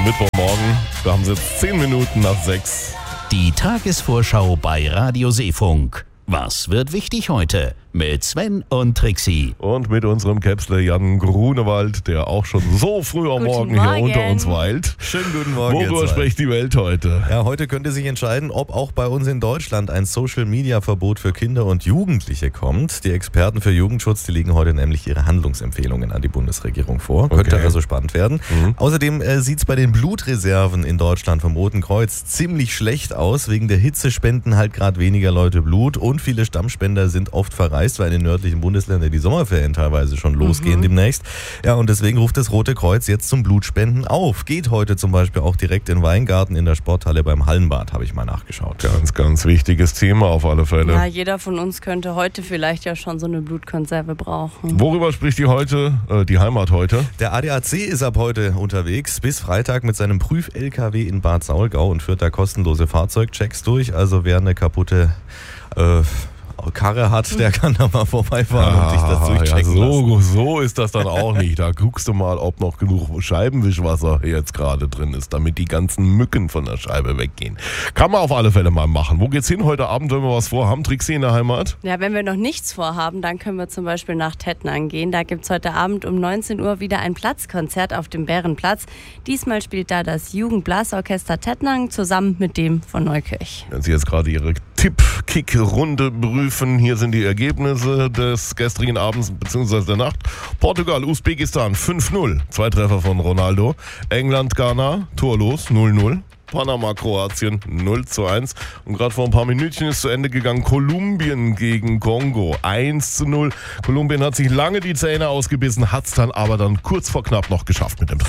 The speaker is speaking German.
Mittwochmorgen. Wir haben es jetzt 10 Minuten nach 6. Die Tagesvorschau bei Radio Seefunk. Was wird wichtig heute? Mit Sven und Trixie. Und mit unserem Käpsler Jan Grunewald, der auch schon so früh am Morgen hier unter uns weilt. Schönen guten Morgen. Worüber spricht die Welt heute? Ja, heute könnte sich entscheiden, ob auch bei uns in Deutschland ein Social-Media-Verbot für Kinder und Jugendliche kommt. Die Experten für Jugendschutz, die legen heute nämlich ihre Handlungsempfehlungen an die Bundesregierung vor. Könnte also spannend werden. Außerdem sieht es bei den Blutreserven in Deutschland vom Roten Kreuz ziemlich schlecht aus. Wegen der Hitze spenden halt gerade weniger Leute Blut und viele Stammspender sind oft verreist, weil in den nördlichen Bundesländern die Sommerferien teilweise schon losgehen demnächst. Ja, und deswegen ruft das Rote Kreuz jetzt zum Blutspenden auf. Geht heute zum Beispiel auch direkt in Weingarten in der Sporthalle beim Hallenbad, habe ich mal nachgeschaut. Ganz, ganz wichtiges Thema auf alle Fälle. Ja, jeder von uns könnte heute vielleicht ja schon so eine Blutkonserve brauchen. Worüber spricht die Heimat heute? Der ADAC ist ab heute unterwegs bis Freitag mit seinem Prüf-LKW in Bad Saulgau und führt da kostenlose Fahrzeugchecks durch. Also wer eine kaputte Karre hat, der kann da mal vorbeifahren und sich das durchchecken lassen. So ist das dann auch nicht. Da guckst du mal, ob noch genug Scheibenwischwasser jetzt gerade drin ist, damit die ganzen Mücken von der Scheibe weggehen. Kann man auf alle Fälle mal machen. Wo geht's hin heute Abend, wenn wir was vorhaben? Trixie in der Heimat? Ja, wenn wir noch nichts vorhaben, dann können wir zum Beispiel nach Tettnang gehen. Da gibt's heute Abend um 19 Uhr wieder ein Platzkonzert auf dem Bärenplatz. Diesmal spielt da das Jugendblasorchester Tettnang zusammen mit dem von Neukirch. Wenn Sie jetzt gerade Ihre Tipp-Kick-Runde prüfen, hier sind die Ergebnisse des gestrigen Abends bzw. der Nacht. Portugal, Usbekistan 5-0, 2 Treffer von Ronaldo. England, Ghana, torlos 0-0. Panama, Kroatien 0-1. Und gerade vor ein paar Minütchen ist zu Ende gegangen Kolumbien gegen Kongo 1-0. Kolumbien hat sich lange die Zähne ausgebissen, hat es dann aber kurz vor knapp noch geschafft mit dem